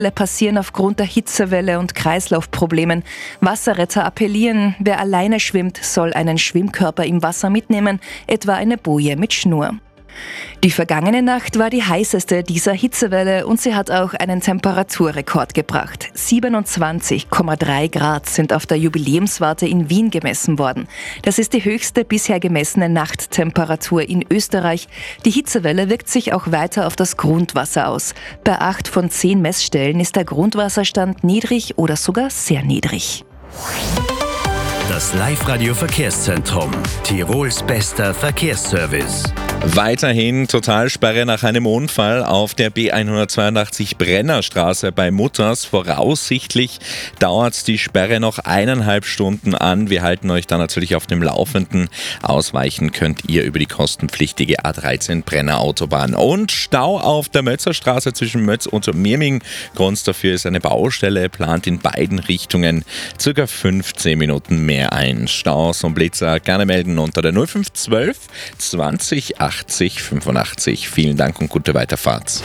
passieren aufgrund der Hitzewelle und Kreislaufproblemen. Wasserretter appellieren, wer alleine schwimmt, soll einen Schwimmkörper im Wasser mitnehmen, etwa eine Boje mit Schnur. Die vergangene Nacht war die heißeste dieser Hitzewelle und sie hat auch einen Temperaturrekord gebracht. 27,3 Grad sind auf der Jubiläumswarte in Wien gemessen worden. Das ist die höchste bisher gemessene Nachttemperatur in Österreich. Die Hitzewelle wirkt sich auch weiter auf das Grundwasser aus. Bei 8 von 10 Messstellen ist der Grundwasserstand niedrig oder sogar sehr niedrig. Das Live-Radio-Verkehrszentrum. Tirols bester Verkehrsservice. Weiterhin Totalsperre nach einem Unfall auf der B182 Brennerstraße bei Mutters. Voraussichtlich dauert die Sperre noch 1,5 Stunden an. Wir halten euch da natürlich auf dem Laufenden. Ausweichen könnt ihr über die kostenpflichtige A13 Brenner Autobahn. Und Stau auf der Mötzerstraße zwischen Mötz und Mirming. Grund dafür ist eine Baustelle, plant in beiden Richtungen ca. 15 Minuten mehr ein. Staus und Blitzer gerne melden unter der 0512 20 80 85. Vielen Dank und gute Weiterfahrt.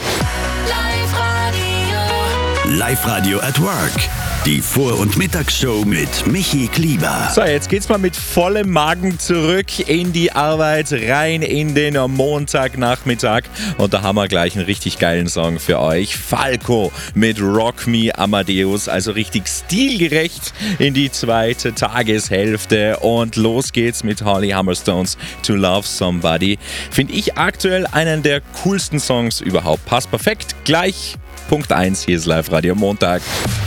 Live-Radio at Work. Die Vor- und Mittagsshow mit Michi Klieber. So, jetzt geht's mal mit vollem Magen zurück in die Arbeit, rein in den Montagnachmittag. Und da haben wir gleich einen richtig geilen Song für euch. Falco mit Rock Me Amadeus, also richtig stilgerecht in die zweite Tageshälfte. Und los geht's mit Holly Hammerstones To Love Somebody. Finde ich aktuell einen der coolsten Songs überhaupt. Passt perfekt. Gleich Punkt 1, hier ist Live-Radio Montag.